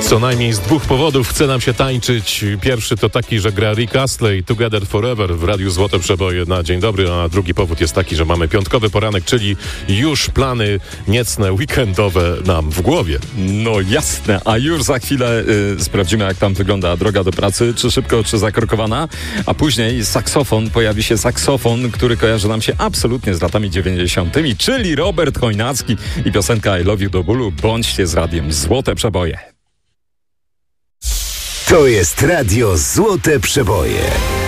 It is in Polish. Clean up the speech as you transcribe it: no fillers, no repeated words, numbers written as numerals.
Co najmniej z dwóch powodów chce nam się tańczyć. Pierwszy to taki, że gra Rick Astley Together Forever w Radiu Złote Przeboje na dzień dobry, a drugi powód jest taki, że mamy piątkowy poranek, czyli już plany niecne, weekendowe nam w głowie. No jasne, a już za chwilę sprawdzimy, jak tam wygląda droga do pracy, czy szybko, czy zakorkowana, a później pojawi się saksofon, który kojarzy nam się absolutnie z latami 90., czyli Robert Chojnacki i piosenka I Love You do bólu. Bądźcie z Radiem Złote Przeboje. To jest Radio Złote Przeboje.